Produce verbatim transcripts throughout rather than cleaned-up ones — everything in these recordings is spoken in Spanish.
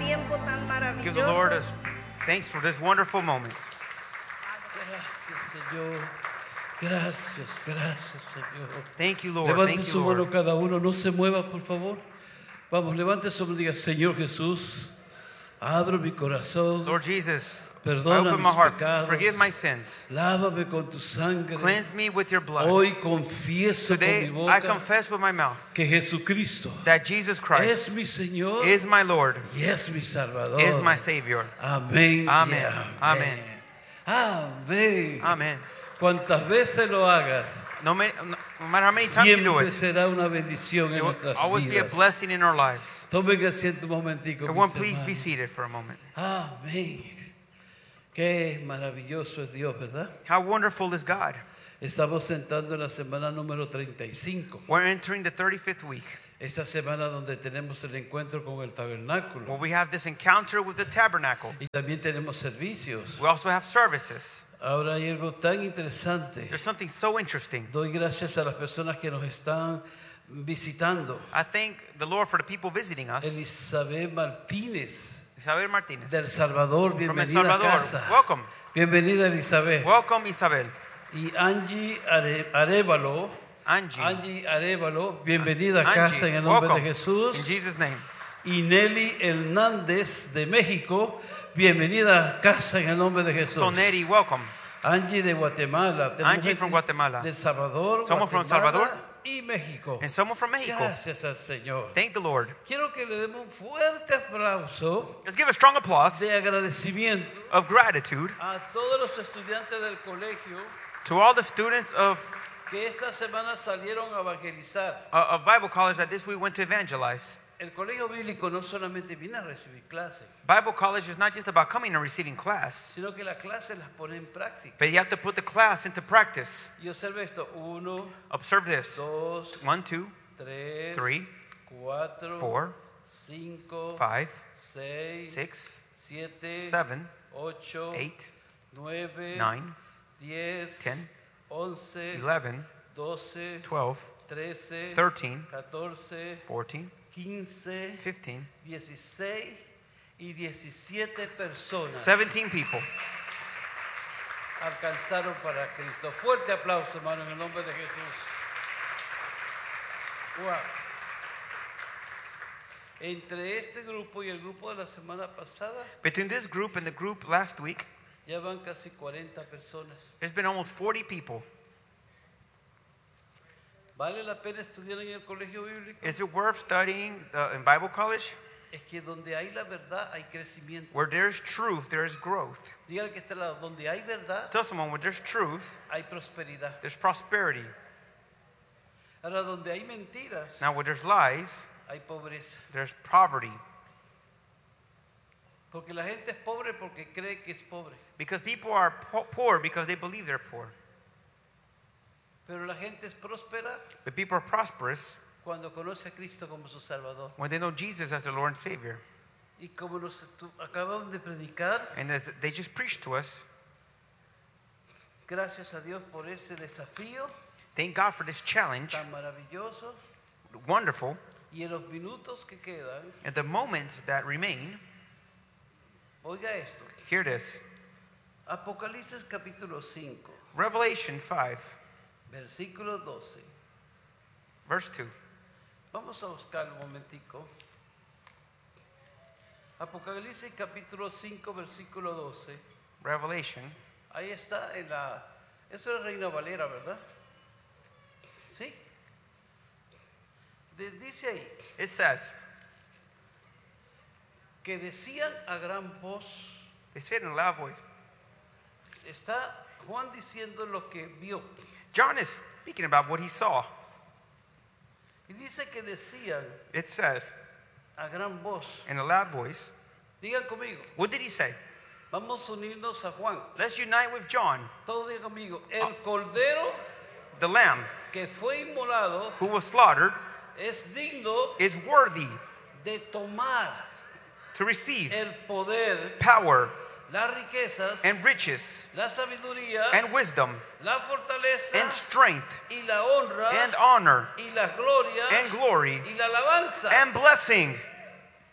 tiempo tan Give the Lord maravilloso. a thanks for this wonderful moment. Gracias, Señor. Gracias, gracias, Señor. Thank you, Lord. Levante Thank you, su mano Lord. cada uno, no se mueva, por favor. Vamos, levante su mano y diga, Señor Jesús, abro mi corazón, Lord Jesus, I perdona open my mis heart. pecados, Forgive my sins. lávame con tu sangre. Cleanse me with your blood. Hoy confieso Today, con mi I boca confess with my mouth que Jesucristo that Jesus Christ es mi Señor is my Lord, y es mi Salvador. is my Savior. Amén. y Amen. Amén. Amen. Amén. Amen. Cuantas veces lo hagas, No, ma- no matter how many times you do siempre it, será una bendición it en will nuestras always be a vidas. blessing in our lives. Tomen asiento un momentico. Everyone, mis please be hermanos. seated for a moment. Amén. Qué maravilloso es Dios, ¿verdad? How wonderful is God? Estamos entrando en la semana número treinta y cinco. We're entering the thirty-fifth week, Esta semana donde tenemos el encuentro con el tabernáculo. where we have this encounter with the tabernacle. Y también tenemos servicios. We also have services. Ahora hay algo tan interesante. There's something so interesting. Doy gracias a las personas que nos están visitando. I thank the Lord for the people visiting us. Elizabeth Martínez Isabel Martinez del Salvador, from El bienvenida a Salvador. casa. Welcome. Bienvenida Elizabeth. Welcome, Isabel. Y Angie Are- Arevalo, Angie. Angie Arevalo, bienvenida a Angie, casa en el nombre welcome. de Jesús. In Jesus' name. Y Nelly Hernández de México, bienvenida a casa en el nombre de Jesús. Soneri, welcome. Angie de Guatemala. Tenemos Angie from gente Guatemala. Del Salvador, Somos from Guatemala Salvador. y México. And someone from Mexico. Gracias al Señor. Thank the Lord. Quiero que le demos un fuerte aplauso Let's give a strong applause de agradecimiento of gratitude a todos los estudiantes del colegio to all the students of, que esta semana salieron a evangelizar. uh, of Bible college that this week went to evangelize. El colegio bíblico no solamente viene a recibir clases, Bible college is not just about coming and receiving class, sino que las clases las pone en práctica. but you have to put the class into practice. Y observe esto, uno, Observe this. dos, One, two, tres, three, cuatro, four, cinco, five, seis, six, siete, seven, ocho, eight, nueve, nine, diez, ten, once, eleven, doce, twelve, trece, thirteen, catorce, fourteen, quince, fifteen, dieciséis y diecisiete personas seventeen people alcanzaron para Cristo. Fuerte aplauso, hermano, en el nombre de Jesús. Wow. Entre este grupo y el grupo de la semana pasada, Between this group and the group last week, ya van casi cuarenta personas. there's been almost forty people. ¿Vale la pena estudiar en el colegio bíblico? Is it worth studying uh, in Bible college? Es que donde hay la verdad hay crecimiento. Where there's truth, there is growth. Dígale que está al lado, donde hay verdad Tell someone, where there's truth, hay prosperidad. there's prosperity. Ahora, donde hay mentiras Now, where there's lies, hay pobreza. there's poverty. Porque la gente es pobre porque cree que es pobre. Because people are po- poor because they believe they're poor. Pero la gente es próspera But people are prosperous cuando conoce a Cristo como su Salvador. when they know Jesus as their Lord and Savior. Y como nos estu- acabamos de predicar, And as they just preached to us, gracias a Dios por ese desafío thank God for this challenge, tan maravilloso. wonderful. Y en los minutos que quedan, And the moments that remain, oiga esto. hear this. Apocalipsis capítulo cinco, Revelation five, versículo doce. verse two. Vamos a buscar un momentico. Apocalipsis capítulo cinco, versículo doce. Revelation. Ahí está en la... Eso es Reina Valera, ¿verdad? Sí. De- Dice ahí It says, que decían a gran voz. they said in a loud voice. Está Juan diciendo lo que vio. John is speaking about what he saw. Y dice que decían It says a gran voz. in a loud voice. Digan conmigo. What did he say? Vamos a unirnos a Juan. Let's unite with John, Todos digan conmigo. El cordero the lamb que fue inmolado who was slaughtered es digno is worthy de tomar to receive el poder, power las riquezas, and riches la sabiduría, and wisdom la fortaleza and strength y la honra and honor y la gloria and glory y la alabanza. and blessing.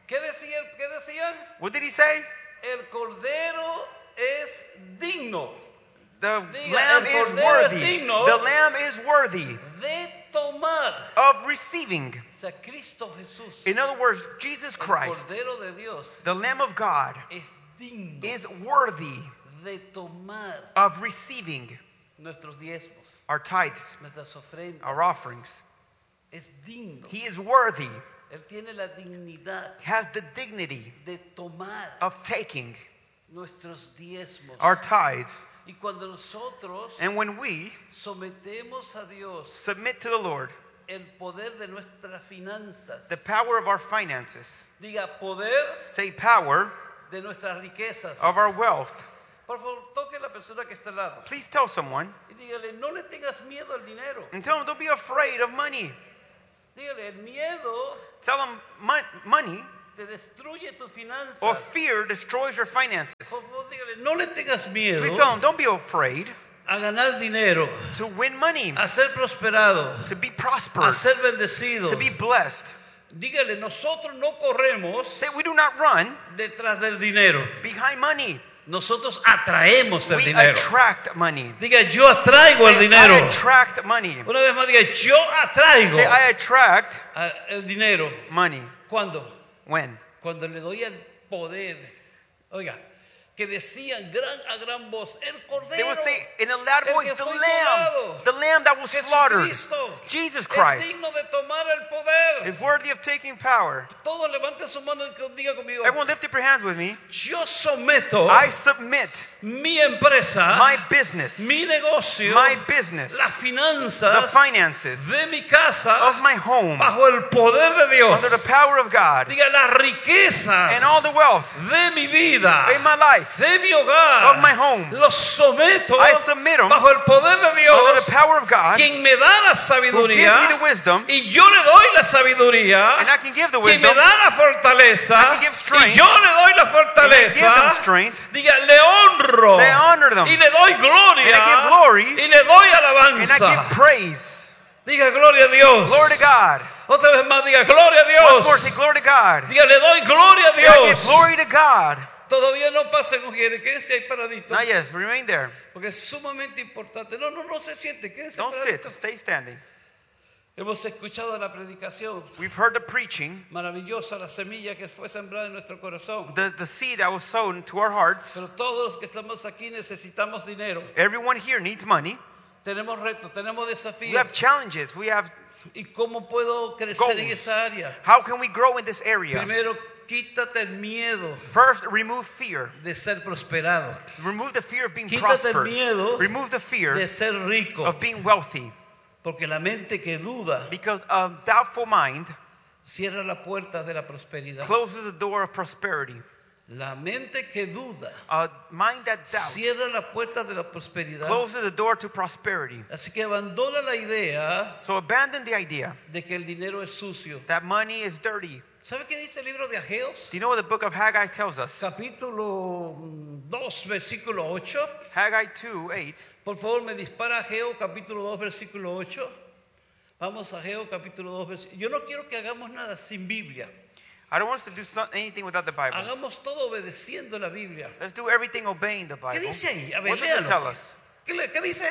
¿Qué decían? ¿Qué decían? What did he say? El cordero es digno The Diga, lamb el is cordero es worthy. digno. The lamb is worthy de tomar. of receiving. O sea, Cristo Jesús, In other words, Jesus el Christ, Cordero de Dios, the Lamb of God, es digno is worthy de tomar of receiving nuestros diezmos, our tithes, nuestras ofrendas. our offerings. Es digno. He is worthy, Él tiene la dignidad has the dignity de tomar of taking nuestros diezmos. our tithes. Y cuando nosotros And when we sometemos a Dios submit to the Lord el poder de nuestras finanzas, the power of our finances, diga poder say power de nuestras riquezas. of our wealth, Por favor, toque a la persona que está al lado please tell someone y dígale, no le tengas miedo al dinero. and tell them don't be afraid of money. Dígale, el miedo Tell them mon- money te destruye tus finanzas. or fear destroys your finances. Por favor, dígale, no le tengas miedo Please tell them don't be afraid a ganar dinero, to win money, a ser prosperado, to be a prosperous, ser bendecido. to be blessed. Dígale, nosotros no corremos Say we do not run detrás del dinero. behind money. Nosotros atraemos el We dinero. attract money. Diga, yo atraigo el Say, dinero. I attract money. Una vez más, diga, yo atraigo Say I attract a- el dinero. money. ¿Cuándo? When? Cuando le doy el poder. Oiga, que decían gran, a gran voz, el They cordero, will say in a loud el voice, que the fue lamb, inmolado, the lamb that was slaughtered, Jesucristo, Jesus es Christ, digno de tomar el poder. is worthy of taking power. Todos levante su mano y que diga conmigo, Everyone lift up your hands with me. yo someto I submit mi empresa, my business, mi negocio, my business, las finanzas the finances de mi casa of my home bajo el poder de Dios. under the power of God Diga, las riquezas and all the wealth de mi vida, in my life, de mi hogar, of my home. los someto I submit them bajo el poder de under Dios, the power of God, quien me da la who gives me sabiduría the wisdom, y yo le doy la sabiduría, and I can give the quien me wisdom, da la fortaleza I can give y strength, yo le doy la and I give them fortaleza. strength. Diga, le honro Say, I honor them, y le doy gloria and I give glory, y le doy and I alabanza. give praise. Diga, gloria a Dios. Glory to God. Otra vez más, diga, gloria a Once more, say Dios. glory to God. Diga, le doy gloria a Say, I give Dios. glory to God. Todavía no pasen, mujeres, quédense ahí paradito, Not yet, remain there. porque es sumamente importante. No, no, no se siente, quédense Don't sit, paradito. stay standing. Hemos escuchado la predicación We've heard the preaching, maravillosa, la semilla que fue sembrada en nuestro corazón. the, the seed that was sown to our hearts. Pero todos los que estamos aquí necesitamos dinero. Everyone here needs money. Tenemos retos, tenemos We desafíos. have challenges. We have, ¿Y cómo puedo crecer Goals. en esa área? how can we grow in this area? Primero, quítate el miedo First, remove fear. de ser prosperado. Remove the fear of being Quítate el prospered. miedo Remove the fear de ser rico. of being wealthy. Porque la mente que duda Because a doubtful mind cierra la puerta de la prosperidad. closes the door of prosperity. La mente que duda A mind that doubts cierra la puerta de la prosperidad. closes the door to prosperity. Así que abandona la idea So abandon the idea de que el dinero es sucio. that money is dirty. ¿Sabe qué dice el libro de Ageos? Do you know what the book of Haggai tells us? Capítulo dos, versículo ocho. Haggai two eight. Por favor, me dispara Ageo, capítulo dos, versículo ocho. Vamos a Ageo, capítulo dos, versículo. Yo no quiero que hagamos nada sin Biblia. I don't want us to do so- anything without the Bible. Hagamos todo obedeciendo la Biblia. Let's do everything obeying the ¿Qué Bible. dice ahí? A ver, What does it léalo. tell us? ¿Qué, le- qué dice?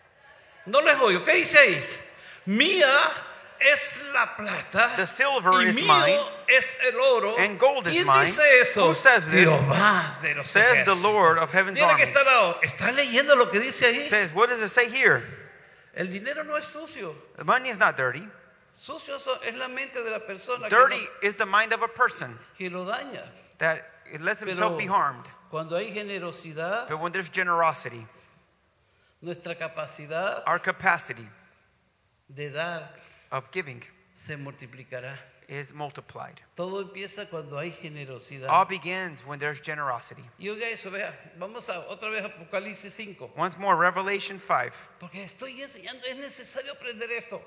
No les oigo. ¿Qué dice ahí? Mía es la plata The silver y is mío mine, es el oro. and gold is ¿Quién mine. dice eso? Who says this? Jehová de los Says the ejércitos. Lord of heaven's Tiene que armies. estar lado. ¿Está leyendo lo que dice ahí? Says, what does it say here? El dinero no es sucio. The money is not dirty. Sucio so- es la mente de la persona que, Dirty lo, is the mind of a person que lo daña. that it lets himself Pero be harmed. cuando hay generosidad, But when there's generosity, nuestra capacidad our capacity de dar of giving se multiplicará. is multiplied. Todo empieza cuando hay generosidad. All begins when there's generosity. Y oiga eso, vea, vamos a otra vez a Apocalipsis cinco. Once more, Revelation five. Porque estoy enseñando, es necesario aprender esto.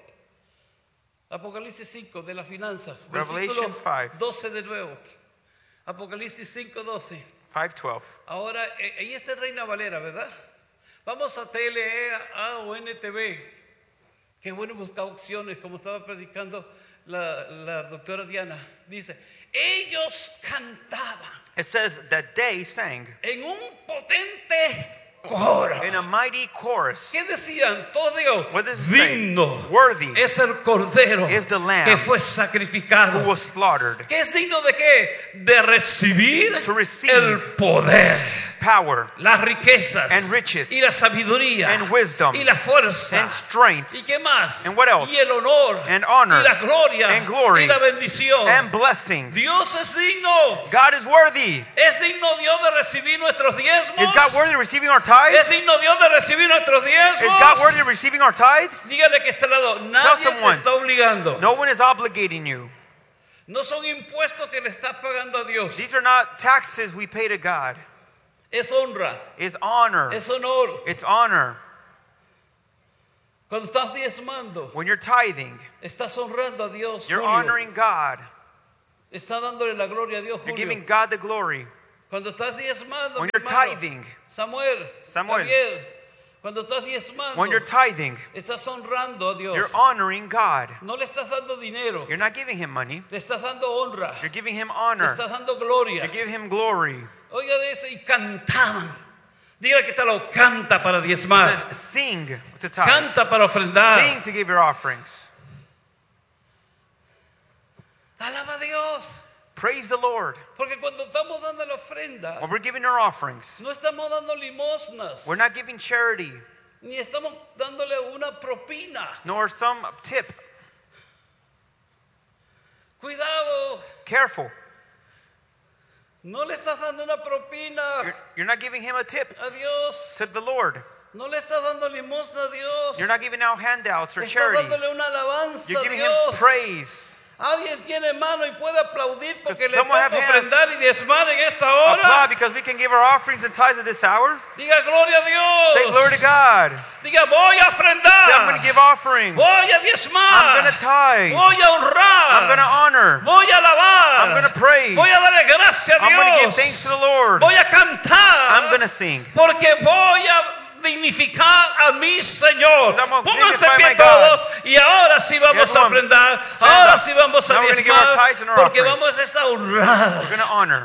Apocalipsis cinco de la finanza. Revelation Versículo five. doce de nuevo. Apocalipsis cinco, doce. five twelve. Ahora, eh, ahí está Reina Valera, ¿verdad? Vamos a T L E, A o N T V. Qué bueno buscar opciones, como estaba predicando la, la doctora Diana. Dice, ellos cantaban It says that they sang en un potente coro. in a mighty chorus. ¿Qué decían? Todos digo, What does it say? digno Worthy es el cordero is the lamb que fue who sacrificado. was slaughtered ¿Qué es digno de qué? De recibir to receive el poder, power las riquezas and riches y la sabiduría and wisdom y la fuerza. and strength ¿Y qué más? And what else? Y el honor And honor y la gloria and glory y la bendición. and blessing. Dios es digno. God is worthy. ¿Es digno Dios de recibir nuestros diezmos? Is God worthy of receiving our ¿Es tithes? digno Dios de recibir nuestros diezmos? Is God worthy of receiving our tithes? Dígale que está al lado. Nadie te someone. está obligando. No one is obligating you. No son impuestos que le estás pagando a Dios. These are not taxes we pay to God. Es honra, It's honor. es honor. It's honor. Cuando estás diezmando, When you're tithing, estás honrando a Dios. you're Julio. honoring God. Estás dándole la gloria a Dios, You're Julio. giving God the glory. Cuando estás diezmando, When mi you're hermano, tithing, Samuel, Samuel. Javier, cuando estás diezmando, when you're tithing, estás honrando a Dios. you're honoring God. No le estás dando dinero, You're not giving him money. le estás dando honra, You're giving him le honor. estás dando gloria. You give him glory. Oiga de eso, y cantaban. Dígale que tal lo canta para It diezmar, says, sing to tithe. canta para ofrendar. Sing to give your offerings. Alaba a Dios, Praise the Lord. porque cuando estamos dando la ofrenda, When we're giving our offerings, no estamos dando limosnas, we're not giving charity, ni estamos dándole una propina. nor some tip. Cuidado, Careful. no le estás dando una propina You're, you're not giving him a tip a Dios, to the Lord. no le estás dando limosna a Dios, You're not giving out handouts or estás charity. dándole una alabanza You're a giving him Dios. praise. Alguien tiene mano y puede aplaudir porque le someone have toca hands. ofrendar y diezmar en esta Applaud hora. because we can give our offerings and tithes at this hour. Diga gloria a Dios. Say glory to God. Diga voy a Say, I'm going to ofrendar. give offerings. Voy a diezmar. I'm going to tithe. Voy a honrar. I'm going to honor. Voy a alabar. I'm going to praise. Voy a darle gracias a I'm going to give Dios. thanks to the Lord. Voy a cantar. I'm going to sing. Porque voy a dignificar a mi Señor. I'm gonna Pónganse dignify pie my God. todos y ahora sí vamos Yes, a Lord. ofrendar. Stand Ahora up. sí vamos a Now we're gonna give our diezmar. tithes and our Porque offerings. vamos a honrar. We're going to honor.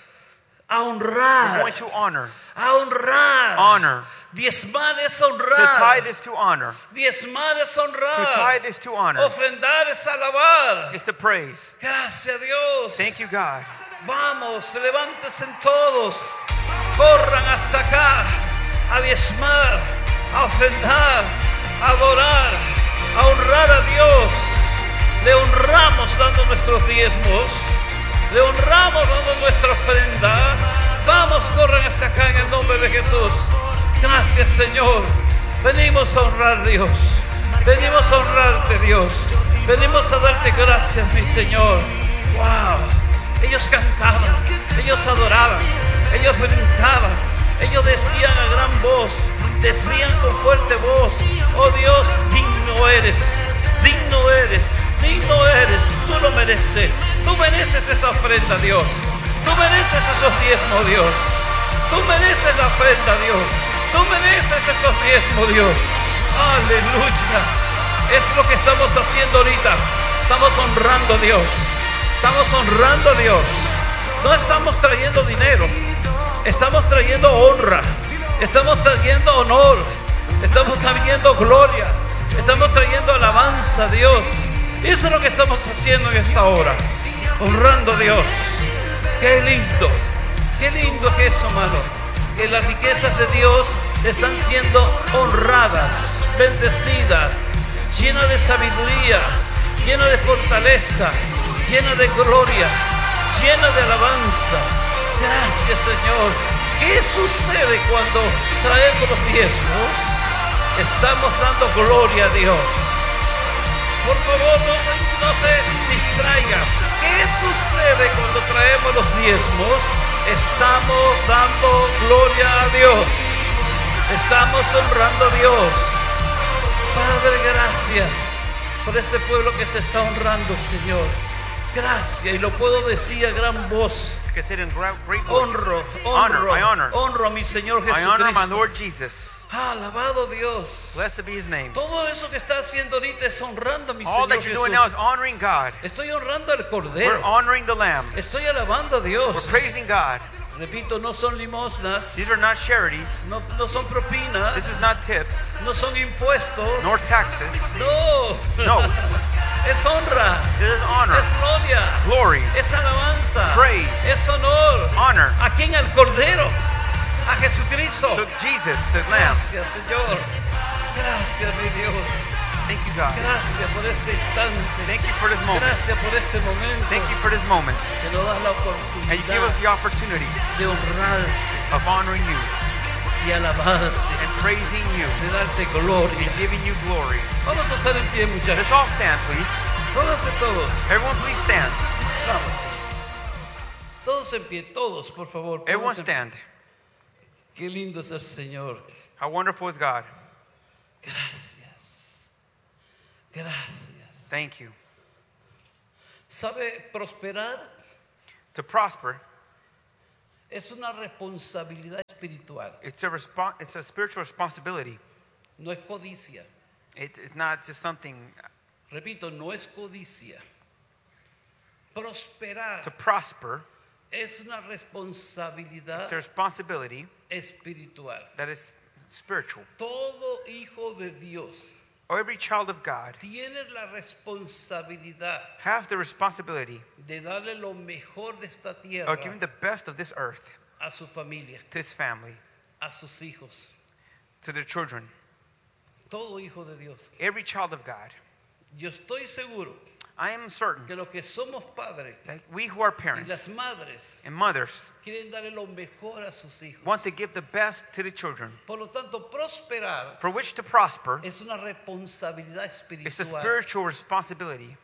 A We're honrar. going to honor. A honrar. Honor. Diezmar es To honrar. tithe is to honor. Diezmar es To honrar. tithe is to honor. Ofrendar es alabar. It's to praise. Gracias a Dios. Thank you, God. Vamos, levántese todos. Corran hasta acá a diezmar, a ofrendar, a adorar, a honrar a Dios. Le honramos dando nuestros diezmos. Le honramos dando nuestra ofrenda. Vamos, corran hasta acá en el nombre de Jesús. Gracias, Señor. Venimos a honrar a Dios. Venimos a honrarte, Dios. Venimos a darte gracias, mi Señor. Wow. Ellos cantaban, ellos adoraban, ellos brincaban, ellos decían a gran voz, decían con fuerte voz: oh Dios, digno eres, digno eres, digno eres, tú lo mereces, tú mereces esa ofrenda, Dios, tú mereces esos diezmos, Dios, tú mereces la ofrenda, Dios, tú mereces estos diezmos, Dios. Aleluya. Es lo que estamos haciendo ahorita. Estamos honrando a Dios. Estamos honrando a Dios. No estamos trayendo dinero. Estamos trayendo honra. Estamos trayendo honor. Estamos trayendo gloria. Estamos trayendo alabanza a Dios. Eso es lo que estamos haciendo en esta hora. Honrando a Dios. Qué lindo. Qué lindo es eso, hermano. Que las riquezas de Dios están siendo honradas, bendecidas, llenas de sabiduría, llenas de fortaleza, llena de gloria, llena de alabanza. Gracias, Señor. ¿Qué sucede cuando traemos los diezmos? Estamos dando gloria a Dios. Por favor, no se, no se distraiga. ¿Qué sucede cuando traemos los diezmos? Estamos dando gloria a Dios. Estamos honrando a Dios. Padre, gracias por este pueblo que te está honrando, Señor. Gracias, y lo puedo decir a gran voz. I can say it in gra- great voice. Honro, Honor, honro, I honor. honro a mi Señor I honor my Jesucristo. Lord Jesus. Ah, alabado Dios. Blessed be His name. Todo eso que está haciendo ahorita es honrando a mi All Señor that you're doing now is Jesús. honoring God. Estoy honrando al We're Cordero. honoring the Lamb. Estoy alabando a We're Dios. praising God. Repito, no son limosnas, These are not charities. no, no son propinas, This is not tips, no son impuestos. nor taxes. No. No. Es honra, This is honor, es gloria, glory, es alabanza, Praise. es honor. honor. ¿A quién? Al Cordero, a Jesucristo. So Jesus, the Lamb. Gracias, Señor. Gracias, mi Dios. Thank you, God. Gracias por este instante. Thank you for this moment. Gracias por este momento. Thank you for this moment. Que nos das la And you give us oportunidad the opportunity de honrarte of honoring you y alabarte, and praising you de darte gloria. and giving you glory. Vamos a estar en pie, muchachos. Let's all stand, please. Pónganse todos. Everyone, please stand. Vamos. Todos en pie, todos, por favor. Everyone Pónganse en pie. stand. Qué lindo es el Señor. How wonderful is God. Gracias. Gracias. Thank you. ¿Sabe? Prosperar To prosper, es una responsabilidad espiritual. it's a respo- it's a spiritual responsibility. No es codicia. It, it's not just something. Repito, no es codicia. Prosperar To prosper, es una responsabilidad it's a responsibility espiritual. that is spiritual. Todo hijo de Dios Or every child of God tiene la responsabilidad has the responsibility de darle lo mejor de esta of tierra giving the best of this earth a su familia, to his family, a sus hijos. to their children. Todo hijo de Dios. Every child of God. Yo estoy seguro I am certain que los que somos padres that we who are y parents las madres and mothers quieren darle lo mejor a sus hijos. want to give the best to the children, Por lo tanto, prosperar for which to prosper es una responsabilidad is a espiritual. spiritual responsibility.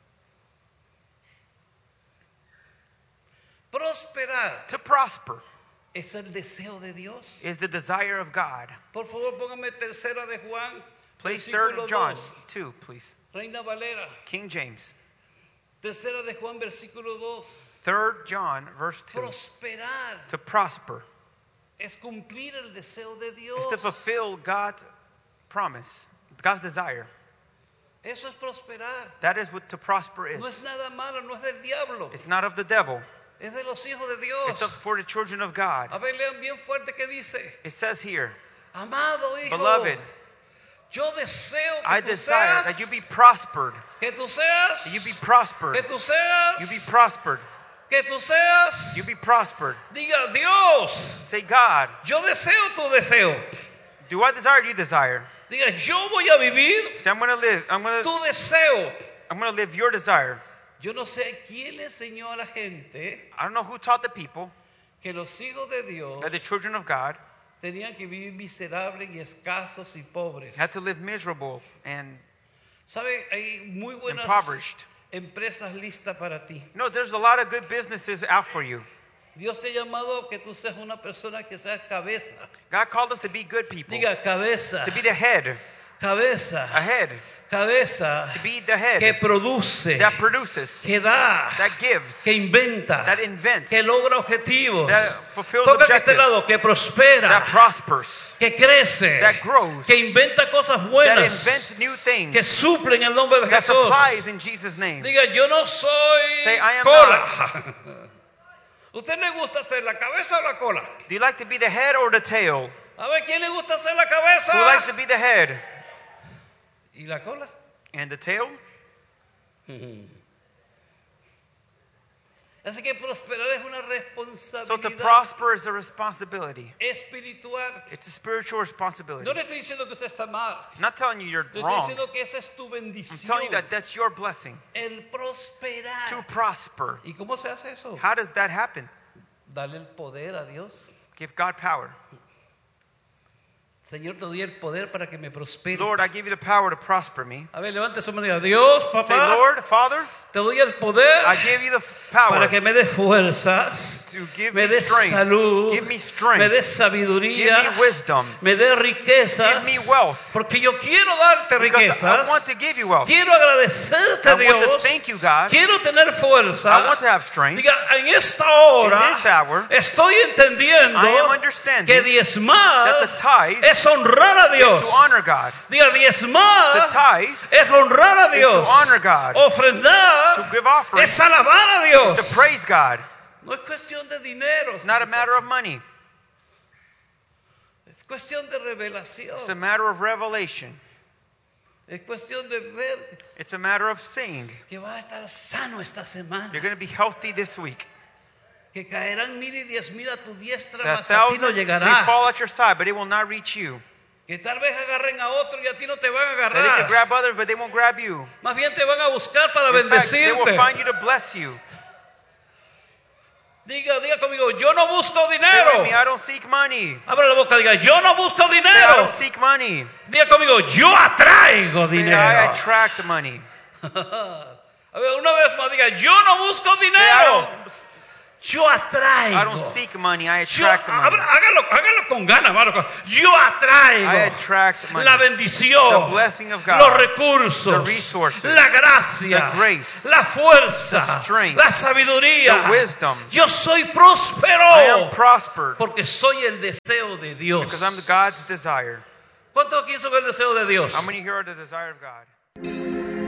Prosperar To prosper es el deseo de Dios. is the desire of God. Por favor, póngame tercera de Juan, Please, third versículo John dos. two, please. Reina Valera. King James. Tercera de Juan, versículo dos. Third John, verse two. Prosperar To prosper es cumplir el deseo de Dios. is to fulfill God's promise, God's desire. Eso es prosperar. That is what to prosper No es is. nada malo, no es del diablo. It's not of the devil. Es de los hijos de It's Dios. up for the children of God. A ver, lean bien fuerte que dice. It says here, Amado hijo, beloved, yo deseo que I tú desire seas, that you be prospered, que tú seas, that you be prospered, que tú seas, you be prospered, que tú seas. you be prospered. Diga, Dios, Say, God, yo deseo tu deseo. do I desire or do you desire? Diga, yo voy a vivir Say, I'm going to live, I'm going tu to, deseo. I'm going to live your desire. Yo no sé quién le enseñó a la gente I don't know who taught the people que los hijos de Dios that the children of God tenían que vivir miserables y escasos y pobres. had to live miserable and ¿Sabe? Hay muy buenas impoverished. empresas listas para ti. You know, there's a lot of good businesses out for you. Dios te ha llamado a que tú seas una persona que sea cabeza. God called us to be good people, Diga cabeza, to be the head, cabeza, a head, cabeza to be the que head produce, that produces, que da, that gives, que inventa, that invents, que logra objetivos. that fulfills Toca que este objectives, lado, que prospera, that prospers, que crece, that grows, que inventa cosas that buenas, invents new things, que suple en el nombre de that Jesús. supplies in Jesus' name. Diga, yo no soy Say, I am cola. ¿Usted le gusta ser la cabeza o la cola? Do you like to be the head or the tail? A ver, ¿quién le gusta ser la cabeza? Who likes to be the head? ¿Y la cola? And the tail? Así que prosperar es una So to responsabilidad prosper is a responsibility. espiritual. It's a spiritual responsibility. No le estoy diciendo que usted está mal. I'm not telling you you're Le estoy wrong. diciendo que esa es tu I'm bendición. telling you that that's your blessing. El prosperar. To prosper. ¿Y cómo se hace eso? How does that happen? Dale el poder a Dios. Give God power. Señor, te doy el poder para que me prospere. Lord, I give you the power to prosper me. A ver, levante su mano y diga, Dios, Say, papá, Lord, Father, te doy el poder I give you the f- power para que me des fuerzas to give me me des strength. salud, Give me strength. me des Give sabiduría, me wisdom. me des riquezas, Give me wealth. porque yo quiero darte Because I want riquezas, to give you wealth. quiero agradecerte, I want to Dios, thank you, God. quiero tener fuerza. I want to have strength. Diga, en esta hora In this hour, estoy entendiendo I am understanding que diezmar that the tithe es honrar a is Dios. to honor God. Diga, diezmar The tithe es honrar a is to Dios. honor God. Ofrendar To give offering es alabar a is Dios. to praise God. No es cuestión de dinero. It's not a matter of money. Es cuestión de revelación. It's a matter of revelation. Es cuestión de ver It's a matter of saying que va a estar sano esta semana. you're going to be healthy this week. Que caerán mil y diez mil a tu diestra, That mas a ti no thousands may llegará. fall at your side, but it will not reach you. Que tal vez agarren a otro y a ti no te van a That they can agarrar. grab others, but they won't grab you. Más bien te van a buscar para In fact, they will bendecirte. find you to bless you. Diga, diga conmigo, yo no busco Say with dinero. me, I don't seek money. Abra la boca, diga, yo no busco Say, I dinero. don't seek money. Diga conmigo, yo atraigo Say, I dinero. attract money. A ver, una vez más, diga, yo no busco Say, I dinero. don't, Yo atraigo. I don't seek money. I Yo, attract the money. abra- hágalo, hágalo con ganas, hermano. Yo I atraigo attract money. la bendición, The blessing of God, los recursos, the resources, la gracia, the grace, la fuerza, the strength, la sabiduría. the wisdom. Yo soy próspero I am prospered porque soy el deseo de Dios. because I'm God's desire. ¿Cuántos aquí son el deseo de Dios? How many here are the desire of God?